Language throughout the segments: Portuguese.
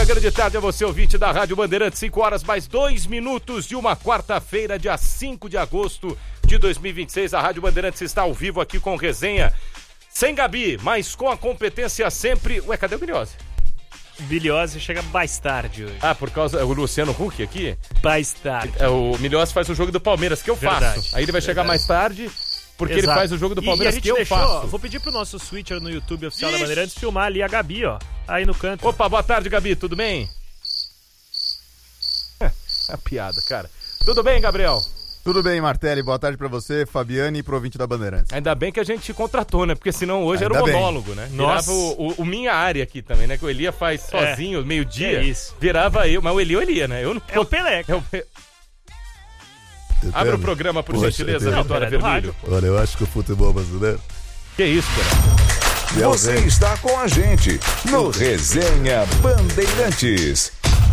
grande tarde a você, ouvinte da Rádio Bandeirantes, 5 horas mais 2 minutos de uma quarta-feira, dia 5 de agosto de 2026. A Rádio Bandeirantes está ao vivo aqui com resenha sem Gabi, mas com a competência sempre... Ué, cadê o Biliose? Biliose chega mais tarde hoje. Ah, por causa do Luciano Huck aqui? Mais tarde. O Biliose faz o jogo do Palmeiras, que eu faço. Aí ele vai chegar mais tarde... Porque ele faz o jogo do Palmeiras que eu faço. Vou pedir pro nosso switcher no YouTube oficial da Bandeirantes filmar ali a Gabi, ó. Aí no canto. Opa, boa tarde, Gabi, tudo bem? É uma piada, cara. Tudo bem, Gabriel? Tudo bem, Martelli. Boa tarde pra você, Fabiane e pro ouvinte da Bandeirantes. Ainda bem que a gente te contratou, né? Porque senão hoje era o monólogo, né? Nossa. Virava o minha área aqui também, né? Que o Elia faz sozinho, meio-dia. É isso. Virava eu, mas o Elia, né? Eu não... É o Pelé. Abre o programa, por gentileza, Vitória Vermelho. Olha, eu acho que o futebol brasileiro... Que isso, cara? Você está com a gente no Resenha Bandeirantes.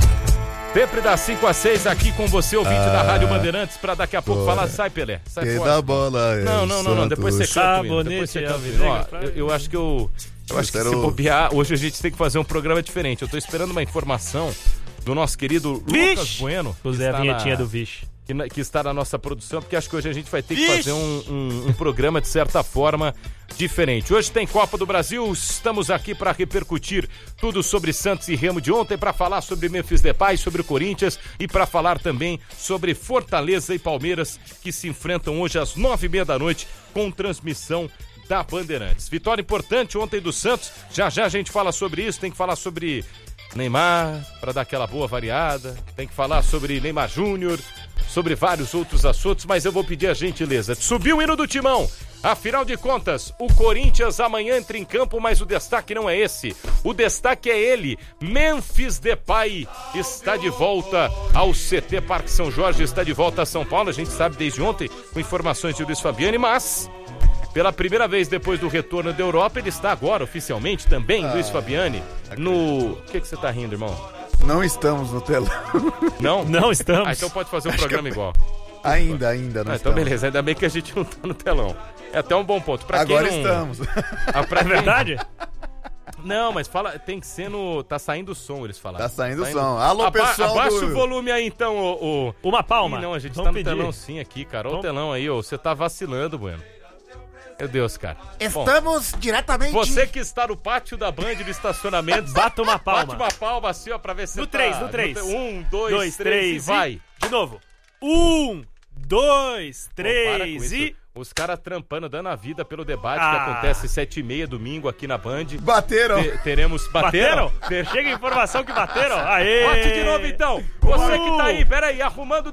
Sempre das 5 às 6 aqui com você, ouvinte da Rádio Bandeirantes, pra daqui a pouco falar. Sai, Pelé. Sai Quem fora. dá bola é Não. Depois você canta, depois você canta. Eu acho que se bobear, hoje a gente tem que fazer um programa diferente. Eu tô esperando uma informação do nosso querido Lucas Bueno. Usei a vinhetinha do Vixe. Que está na nossa produção, porque acho que hoje a gente vai ter que fazer um programa, de certa forma, diferente. Hoje tem Copa do Brasil, estamos aqui para repercutir tudo sobre Santos e Remo de ontem, para falar sobre Memphis Depay, sobre o Corinthians e para falar também sobre Fortaleza e Palmeiras, que se enfrentam hoje às 9h30 da noite com transmissão da Bandeirantes. Vitória importante ontem do Santos, já a gente fala sobre isso, tem que falar sobre Neymar, para dar aquela boa variada, tem que falar sobre Neymar Júnior, sobre vários outros assuntos, mas eu vou pedir a gentileza de subir o hino do Timão. Afinal de contas, o Corinthians amanhã entra em campo, mas o destaque não é esse. O destaque é ele, Memphis Depay, está de volta ao CT Parque São Jorge, está de volta a São Paulo, a gente sabe desde ontem, com informações de Luiz Fabiani, mas... Pela primeira vez depois do retorno da Europa, ele está agora oficialmente também, Luiz Fabiani, no... O que você tá rindo, irmão? Não estamos no telão. Não? Não estamos. Então pode fazer um programa igual. Ainda não então estamos. Beleza, ainda bem que a gente não tá no telão. É até um bom ponto. Pra Agora quem não... estamos. É verdade? Não, mas fala, tem que ser no... Tá saindo o som, eles falaram. Tá saindo o som. Alô, pessoal abaixa o volume aí, então, Uma palma. Não, a gente Vamos tá no pedir. telão sim aqui, cara. Olha o telão aí, você tá vacilando, Bueno. Meu Deus, cara. Estamos diretamente... Você que está no pátio da Band, no estacionamento, Bata uma palma. bate uma palma assim, ó, pra ver se No você tá... no 3. 1, 2, 3 e vai. De novo. 1, 2, Pô, para com 3 isso. e... Os caras trampando, dando a vida pelo debate que acontece 7h30 domingo aqui na Band. Bateram. Teremos... Bateram? Chega a informação que bateram. Aê! Bate de novo então. Você que tá aí, peraí, arrumando